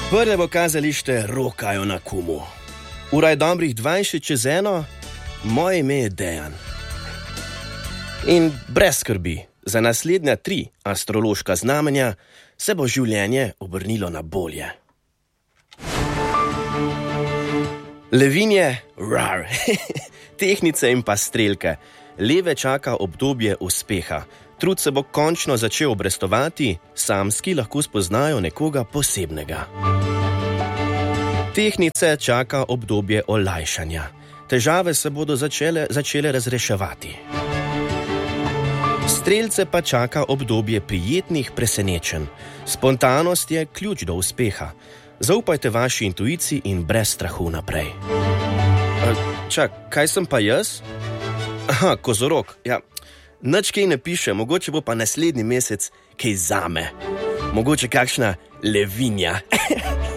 Prvo kazalište rokajo na Kumu. Ura je dobrih 20:01, moje ime je Dejan. In brez skrbi, za naslednja 3 astrološka znamenja se bo življenje obrnilo na bolje. Levinje, rar, tehnice in pa strelke. Leve čaka obdobje uspeha. Trud se bo končno začel obrestovati, samski lahko spoznajo nekoga posebnega. Tehnice čaka obdobje olajšanja. Težave se bodo začele razreševati. Strelce pa čaka obdobje prijetnih presenečenj. Spontanost je ključ do uspeha. Zaupajte vaši intuiciji in brez strahu naprej. Kaj sem pa jaz? Aha, kozorog. Ja, nič kaj ne piše, mogoče bo pa naslednji mesec kaj zame. Mogoče kakšna levinja.